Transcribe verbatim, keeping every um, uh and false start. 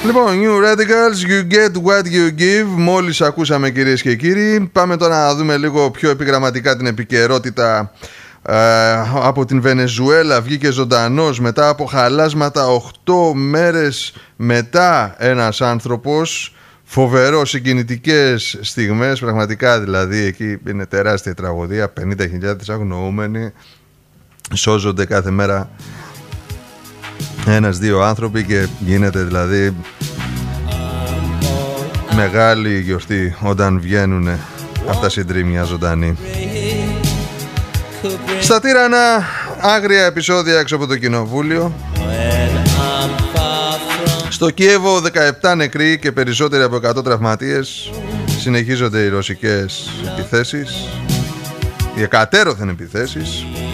Λοιπόν, New Radicals, You Get What You Give. Μόλις ακούσαμε, κυρίες και κύριοι. Πάμε τώρα να δούμε λίγο πιο επιγραμματικά την επικαιρότητα. ε, Από την Βενεζουέλα βγήκε ζωντανός μετά από χαλάσματα οκτώ μέρες μετά ένας άνθρωπος. Φοβερό, συγκινητικές στιγμές. Πραγματικά δηλαδή εκεί είναι τεράστια τραγωδία. πενήντα χιλιάδες αγνοούμενοι. Σώζονται κάθε μέρα ένας-δύο άνθρωποι και γίνεται δηλαδή μεγάλη γιορτή όταν βγαίνουν αυτά τα συντρίμμια ζωντανοί. Στα Τύρανα, άγρια επεισόδια έξω από το κοινοβούλιο. Στο Κιέβο, δεκαεπτά νεκροί και περισσότεροι από εκατό τραυματίες. Συνεχίζονται οι ρωσικές επιθέσεις, οι εκατέρωθεν επιθέσεις.